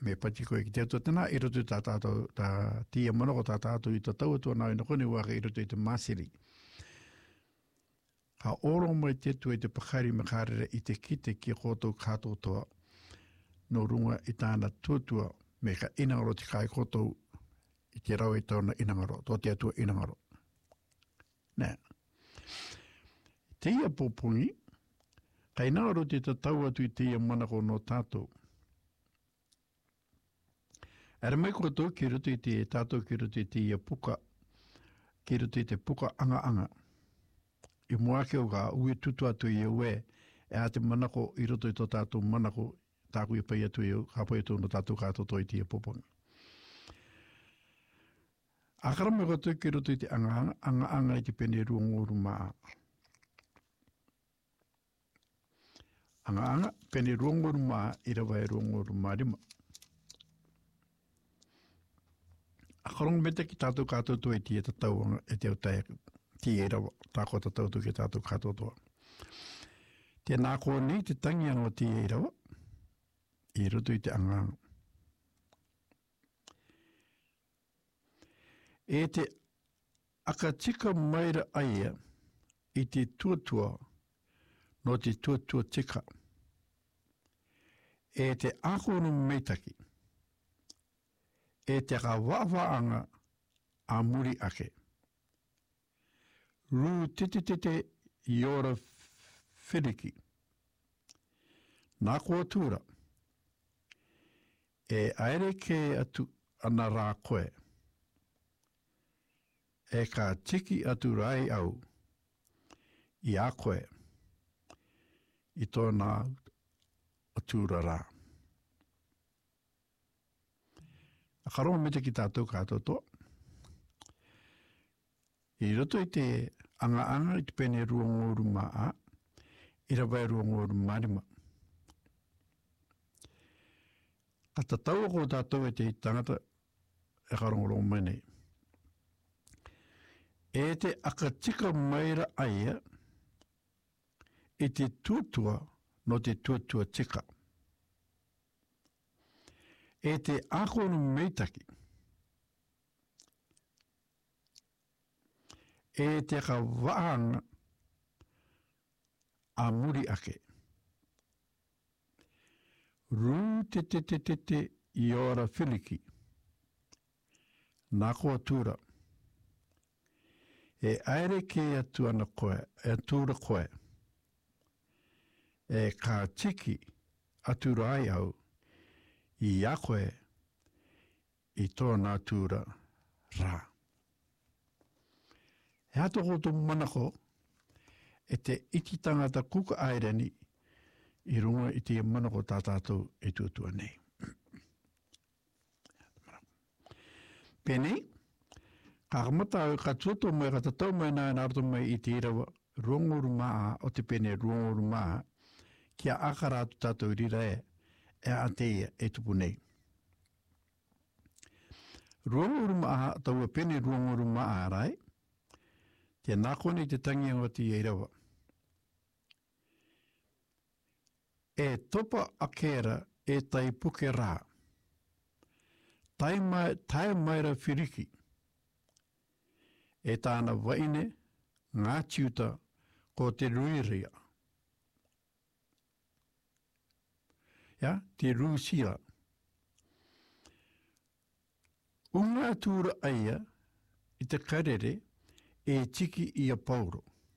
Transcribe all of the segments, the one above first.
me pati koe ki te atua tana, i roto tā tātou, tā tia monoko tā tātou i tā tau atua nau ina kone waka i roto i te masiri. Ka oro mai te tu i te pakari makarere i te kite ki koto kato toa, no runga i tāna tuatua me ka inangaro te kai koto i te rau i tauna inangaro, tō te atua inangaro. Nē. Te ia pōpungi, ka inangaro te tatau atu i te ia manako no tātou. Ara mai koto ki roto i te tātou ki roto i te ia puka, ki roto i te puka anga. I mua ke o ka ue tutu atu i ue, e a te manako i roto i tō tātou manako, tāku i pai atu i ka pai atu no tātou kātoto i te ia pōpungi. Akara me koto ki roto i te anga i te pene ruangoru maa. Anga, pene ruangoru maa i rawa e ruangoru maa rima. Akarong mete ki tātou kātoto i te tatauanga e te au tae ti e rawa, tāko tatautu ki tātou kātotoa. Te nāko nei te tangi anō ti e rawa, i roto i te anga. E te akatika maira aia i te tuatua no te tuatua tika. E te akono meitaki. E te kawawaanga a muri ake. Ru tete i ora whiriki. Nā kua tūra. E aere ke atu ana rā koe. E ka tiki atu rai au. I a koe. I tōna atura rā. A karonga me te ki tātou kātoto. I roto i te anga i te pene ruangoru maa, i rawai ruangoru marima. Ka tatau ko tātou e te tangata e karongo rongo mai nei. E te akatika maira aia i te tuatua no te tuatua tika. E te akono meitaki. E te ka waanga a muri ake. Ru te i ora whiliki. Nā koa tūra. E aere ke atu ana koe, e tūra koe. E ka tiki atu rai au. I a koe, i tōna tūra rā. E ato koto manako, e te iti tangata kuka aireni, i runga i te manako tātātou e tuatua nei. Pēnei, ka kamata au ka tuato mai, ka tatau mai nā nārto mai i te irawa, ruangoru maa o te pene ruangoru maa, kia akara atu tātou rira e a teia e tupu nei. Ruangoru maa, taua pene ruangoru maa rai, te nākone te tangi o te eirawa. E topa akera e tai puke rā. Tai maira whiriki. E tāna waine, ngā tiuta, ko te ruiria. Ja, te rūsira. Unga tūra aia, i te karere, e tiki i a pauro.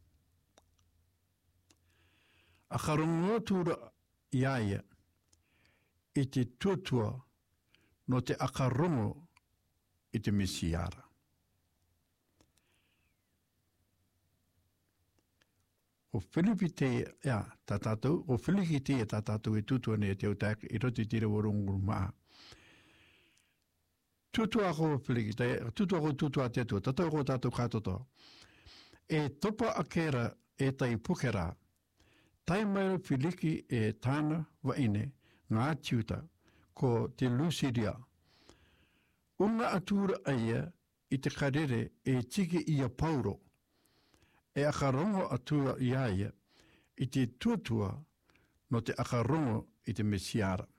A karongoa tūra i aia, i te tuatua, no te akarongo, i te mesiara. O Filipi te, tātātou, o Filiki te tātātou e tutua ne te autak i roti tira waronguru maa. Tutua ko Filiki, tutua te atua, tātou ko tātou kātoto. E topa akera e tai pukera, tai maira Filiki e tāna waine, ngā tiuta, ko te lusiria. Unga atura aia i te karere e tiki i a pauro. E akarongo atua i aia i te tuatua no te akarongo i te mesiara.